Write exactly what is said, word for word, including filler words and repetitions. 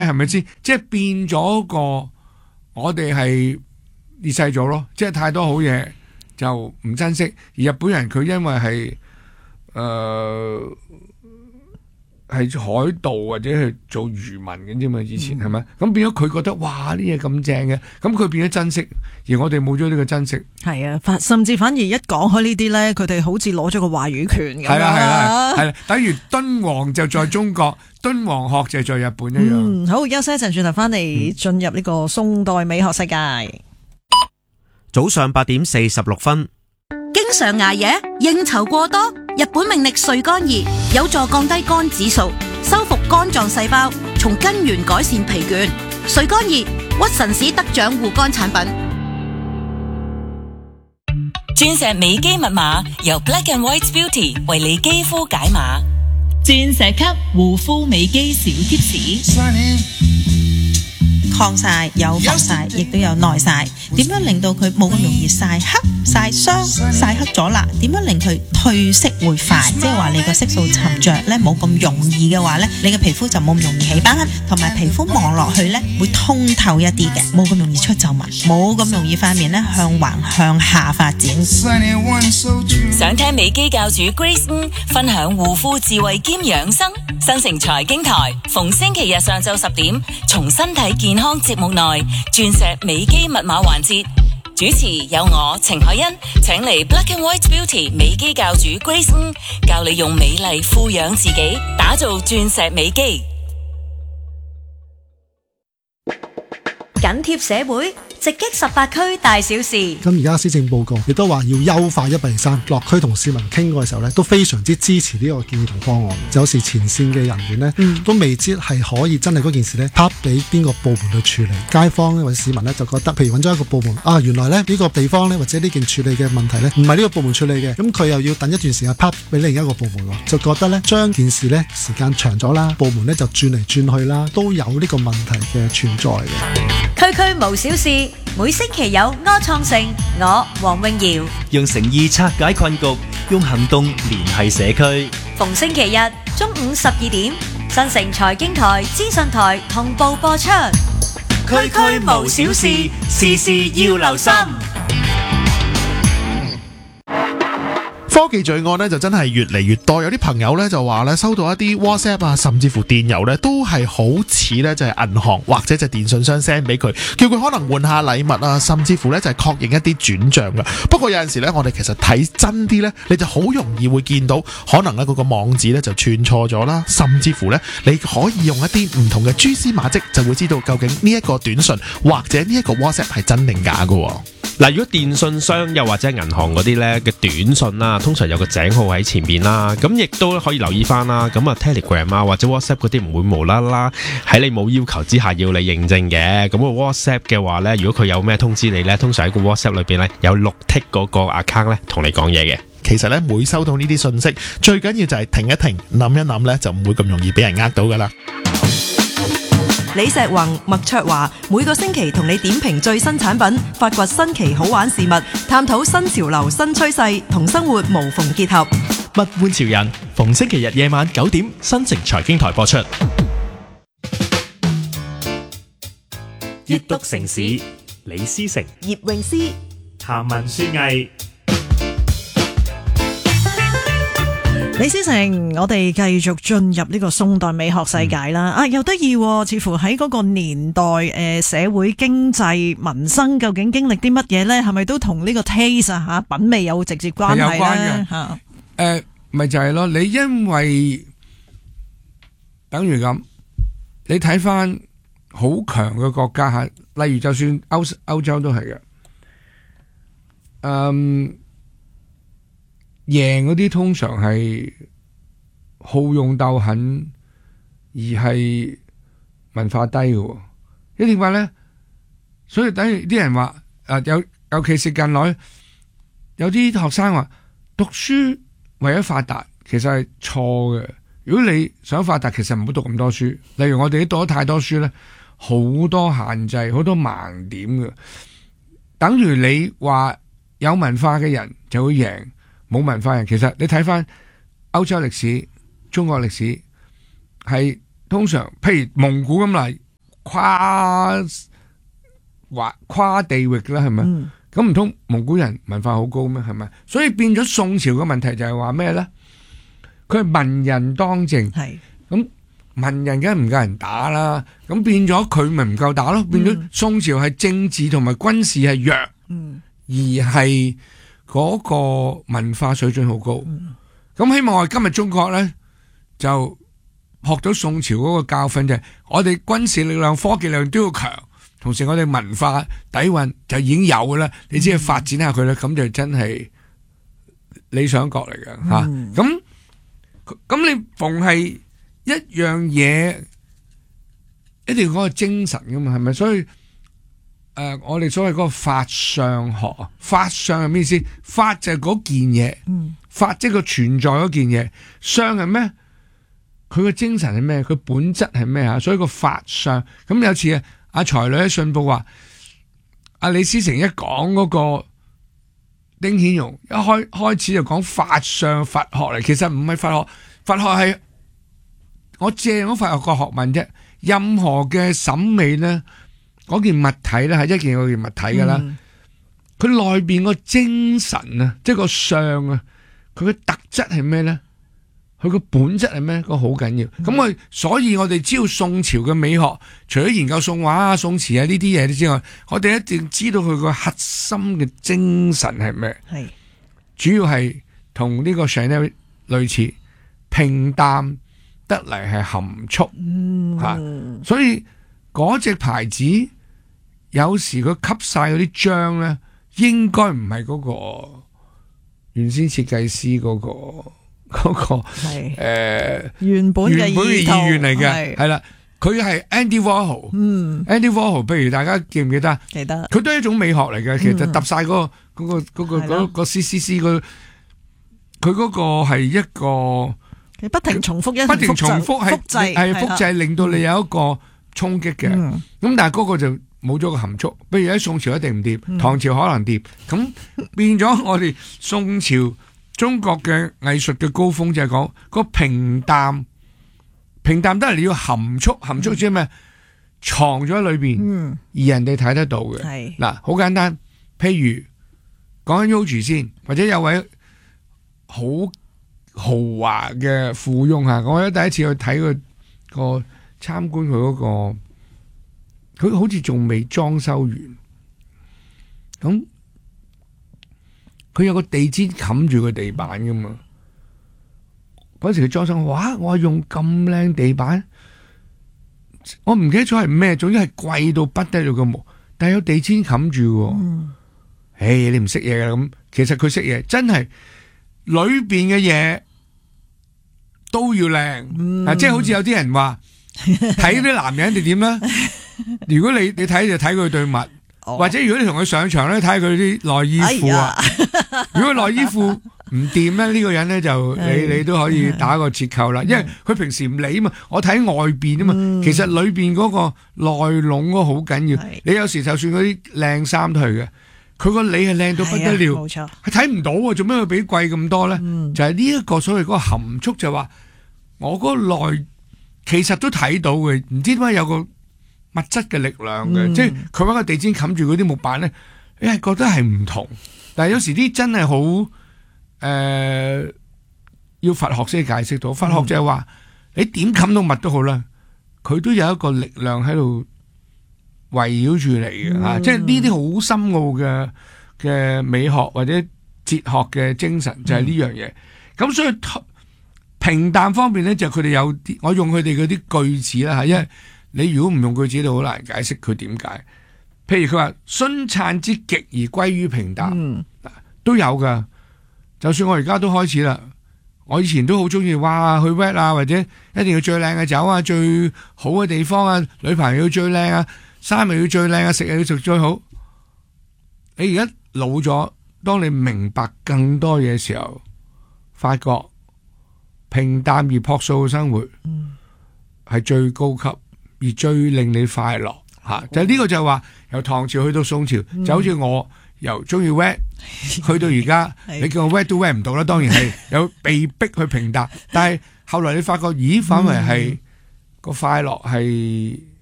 係咪先？即係變咗個我哋係劣勢咗咯，即係太多好嘢就唔珍惜。而日本人佢因為係誒係海盜或者係做漁民嘅啫嘛，以前係咪？咁、嗯、變咗佢覺得哇呢嘢咁正嘅，咁佢變咗珍惜，而我哋冇咗呢個珍惜。 係啊，甚至反而一講開呢啲咧，佢哋好似攞咗個話語權咁樣。 係啦係啦係啦，等於敦煌就在中國，敦煌學就在日本一樣。 嗯，好，休息一陣，轉頭翻嚟進入呢個宋代美學世界。 早上八點四十六分。 經常捱夜、應酬過多，日本命力睡肝熱，有助降低肝指數，修復肝臟細胞，從根源改善疲倦。睡肝熱，屈臣氏得獎護肝產品。 鑽石美肌密碼由 Black and White Beauty 為你肌膚解碼。鑽石級護膚美肌小貼士。 抗曬有防曬，亦都有耐曬。點樣令到佢冇咁容易曬黑、曬傷、曬黑咗啦？點樣令佢褪色會快？即係話你個色素沉着咧，冇咁容易嘅話咧，你嘅皮膚就冇咁容易起斑，同埋皮膚望落去咧會通透一啲嘅，冇咁容易出皺紋，冇咁容易塊面咧向橫向下發展。 想聽美肌教主 Grace 分享護膚智慧兼養生，新城財經台逢星期日上晝十點，從身體健康節目內鑽石美肌密碼環節，主持有我程海欣，請嚟 Black and White Beauty 美肌教主 Grace 教你用美麗富養自己，打造鑽石美肌。 緊貼社會，直擊十八區大小事。 咁而家施政報告亦都話要優化一八二三，落區同市民傾過嘅時候呢，都非常之支持呢個建議同方案。有時前線嘅人員呢，嗯、都未知係可以真係嗰件事呢，拋俾邊個部門去處理。街坊或者市民呢，就覺得，譬如揾咗一個部門啊，原來呢，呢、呢個地方呢，或者呢件處理嘅問題呢，唔係呢個部門處理嘅，咁佢又要等一段時間拋俾另一個部門喎，就覺得呢，將件事呢，時間長咗啦，部門呢就轉嚟轉去啦，都有呢個問題嘅存在嘅。 區區無小事，每星期有柯創盛，我黃詠瑤用誠意拆解困局，用行動聯繫社區。 逢星期日中午十二點，新城財經台、資訊台同步播出。 區區無小事，事事要留心。 科技罪案咧就真係越嚟越多，有啲朋友咧就話咧收到一啲 WhatsApp 啊，甚至乎電郵咧都係好似咧就係銀行或者就電信商 send 俾佢，叫佢可能換下禮物啊，甚至乎咧就係確認一啲轉賬噶。不過有陣時咧，我哋其實睇真啲咧，你就好容易會見到可能咧嗰個網址咧就串錯咗啦，甚至乎咧你可以用一啲唔同嘅蛛絲馬跡，就會知道究竟呢一個短信或者呢一個 WhatsApp 係真定假噶。 嗱，如果電信商又或者銀行嗰啲咧嘅短信啦，通常有個井號喺前面啦，咁亦都可以留意翻啦。咁啊 Telegram 啊或者 WhatsApp 嗰啲唔會無啦啦喺你冇要求之下要你認證嘅。咁個 WhatsApp 嘅話咧，如果佢有咩通知你咧，通常喺個 WhatsApp 裏邊咧有綠剔嗰個 account 咧同你講嘢嘅。 其實咧每收到呢啲信息，最緊要就係停一停，諗一諗咧，就唔會咁容易俾人呃到噶啦。 李石宏、麥卓華每個星期同你點評最新產品，發掘新奇好玩事物，探討新潮流新趨勢，同生活無縫結合。 物玩潮人，逢星期日夜晚九點，新城財經台播出。閱讀城市，李思成、 葉詠詩、 譚文書藝。 李思成，我哋繼續進入呢個宋代美學世界啦。嗯、啊，又得意，似乎喺嗰個年代，誒、呃，社會經濟民生究竟經歷啲乜嘢咧？係咪都同呢個 taste 啊吓品味有直接關係咧？有關嘅吓。誒、 呃，咪就係、是、咯。你因為等於咁，你睇翻好強嘅國家吓，例如就算歐歐洲都係嘅，嗯。贏嗰啲通常係好勇鬥狠，而係文化低嘅。因為點解咧？所以等於啲人話，誒有尤其是近來有啲學生話讀書為咗發達，其實係錯嘅。如果你想發達，其實唔好讀咁多書。例如我哋讀咗太多書咧，好多限制，好多盲點嘅。等於你話有文化嘅人就會贏。冇文化人，其實你睇翻歐洲歷史、中國歷史，係通常譬如蒙古咁啦， 跨或跨地域啦，係咪？咁唔通蒙古人文化好高咩？係咪？所以變咗宋朝嘅問題就係話咩咧？佢係文人當政， 係咁文人梗係唔夠人打啦，咁變咗佢咪唔夠打咯？變咗宋朝係政治同埋軍事係弱， 嗯、 而係嗰個文化水準好高。咁、嗯、希望我哋今日中國咧就學到宋朝嗰個教訓，就係我哋軍事力量、科技力量都要強。同時我哋文化底蘊就已經有嘅啦，你只係發展下佢啦，咁、嗯、就真係理想國嚟嘅吓。咁咁、嗯啊、你逢係一樣嘢，一定要嗰個精神噶嘛，係咪？所以誒、呃，我哋所謂嗰個法相學啊，法相係咩意思？法就係嗰件嘢，嗯、法即係個存在嗰件嘢，相係咩？佢個精神係咩？佢本質係咩啊？所以個法相咁有次啊。阿才女喺信報話，阿李思成一講嗰個丁顯榮一開開始就講法相佛學嚟，其實唔係佛學，佛學係我借咗佛學個學問啫。任何嘅審美咧，嗰件物體咧係一件嗰件物體噶啦，佢內邊個精神啊，即係個相啊，佢嘅特質係咩咧？佢個本質係咩？個好緊要。咁我、嗯、所以我哋知道宋朝嘅美學，除咗研究宋畫啊、宋詞啊呢啲嘢之外，我哋一定知道佢個核心嘅精神係咩？係主要係同呢個 Chanel 類似，平淡得嚟係含蓄。嗯，吓、啊，所以嗰隻牌子有時佢吸晒嗰啲章咧，應該唔係嗰個原先設計師嗰、嗰個。嗰、那個係誒、呃、 原本嘅意願嚟嘅，係啦，佢係 Andy Warhol，嗯 ，Andy Warhol，譬如大家記唔記得？記得，佢都係一種美學嚟嘅，其實揼晒嗰個嗰、那個嗰、那個嗰、那個 C C C 個，佢嗰個係一個不停重複一不停重複係複製係複製，令到你有一個衝擊嘅。咁、嗯、但係嗰個就冇咗個含蓄。譬如喺宋朝一定唔掂，嗯、唐朝可能掂，咁變咗我哋宋朝。中國嘅藝術嘅高峰就係講個平淡，平淡得嚟要含蓄，含蓄即係咩？藏咗喺裏邊，嗯、而人哋睇得到嘅。係嗱，好簡單，譬如講緊 Yogi 先，或者有位好豪華嘅富翁吓，我咧第一次去睇佢個參觀佢嗰個，佢好似仲未裝修完，咁。佢有個地氈冚住個地板噶嘛？嗰時佢裝修，哇！我係用咁靚地板，我唔記得咗係咩，總之係貴到不得了個模，但係有地氈冚住。誒、嗯，hey, 你唔識嘢噶咁，其實佢識嘢，真係裏邊嘅嘢都要靚。嗯、啊，即係好似有啲人話睇啲男人哋點咧？如果你你睇就睇佢對襪。或者如果你同佢上場咧，睇佢啲內衣褲啊，哎、如果內衣褲唔掂咧，呢、呢個人咧就你你都可以打個折扣啦，因為佢平時唔理嘛，我睇外邊啊嘛，嗯、其實裏邊嗰個內籠嗰好緊要。你有時就算嗰啲靚衫都係嘅，佢個理係靚到不得了，冇錯，係睇唔到啊！做咩佢俾貴咁多咧？嗯、就係呢一個所謂嗰個含蓄，就話我嗰個內其實都睇到嘅，唔知點解有個。物質嘅力量嘅，嗯、即係佢搵個地氈冚住嗰啲木板咧，你係覺得係唔同。但係有時啲真係好誒，要佛學先解釋到。佛學就係話、嗯、你點冚到密都好啦，佢都有一個力量喺度圍繞住你嘅吓、嗯啊。即係呢啲好深奧嘅嘅美學或者哲學嘅精神就係呢樣嘢。咁、嗯、所以平淡方面咧，就佢哋有啲，我用佢哋嗰啲句子啦吓，因為。你如果唔用句子，都好難解釋佢點解。譬如佢話璀璨之極而歸於平淡，嗯、都有噶。就算我而家都開始啦，我以前都好中意哇去 wet 啊，或者一定要最靚嘅酒啊，最好嘅地方啊，女朋友要最靚啊，衫又要最靚啊，食又要食最好。你而家老咗，當你明白更多嘢嘅時候，發覺平淡而樸素嘅生活係、嗯、最高級。而最令你快樂吓、啊，就呢、是、個就係話由唐朝去到宋朝，嗯、就好似我由中意 wet 去到而家，你叫我 wet 都 wet 唔到啦。當然係有被逼去平淡，但係後來你發覺，咦，反為係個快樂係